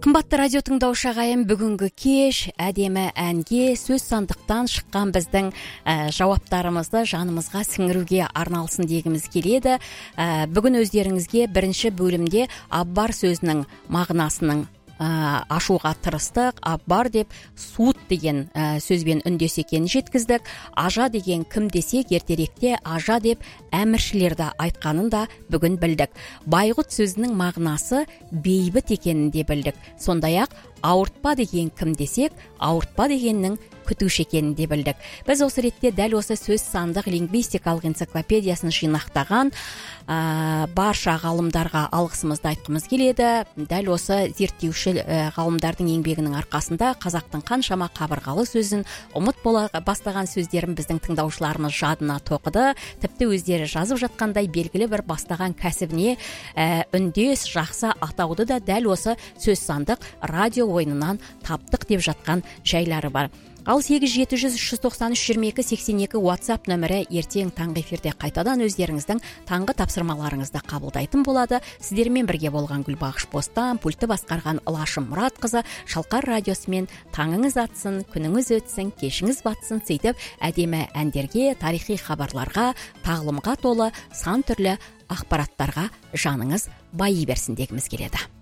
Қымбатты радио тыңдаушы ағайын, бүгінгі кеш әдемі әнге, сөз сандықтан шыққан біздің жауаптарымызды жанымызға сіңіруге арналсын дегіміз келеді. Бүгін өздеріңізге бірінші бөлімде аббар сөзінің мағынасының ашуға тырыстық. Аббар деп суыт деген сөзбен үндес екенін жеткіздік. Ажа деген кім десек, ертеректе ажа деп әміршілерді айтқанын да бүгін білдік. Байғұт сөзінің мағынасы бейбіт екенін де білдік. Сондай-ақ ауыртпа деген кім десек, ауыртпа дегеннің күтуші екенін де білдік. Біз осы ретте дәл осы сөз сандық лингвистикалық энциклопедиясын жинақтаған барша ғалымдарға алғысымызды айтқымыз келеді. Дәл осы зерттеуші ғалымдардың еңбегінің арқасында қазақтың қаншама қабырғалы сөзін, ұмыт бола бастаған сөздерін біздің тыңдаушыларымыз жадына тоқыды. Тіпті өздері жазып жатқандай белгілі бір бастаған кәсібіне үндес жақсы атауды да дәл осы сөз сандық радио ойынынан таптық деп жатқан жайлары бар. Ал 8-700-393-22-82 WhatsApp нөмірі ертең таңғы эфирде қайтадан өздеріңіздің таңғы тапсырмаларыңызды қабылдайтын болады. Сіздермен бірге болған Гүлбағыш Бостан, пульті басқарған Лашым Мұратқызы, Шалқар радиосымен таңыңыз атсын, күніңіз өтсін, кешіңіз батсын, сөйтіп әдемі әндерге, тарихи хабарларға, тағылымға толы сан түрлі ақпараттарға жаныңыз байи берсін дегіміз келеді.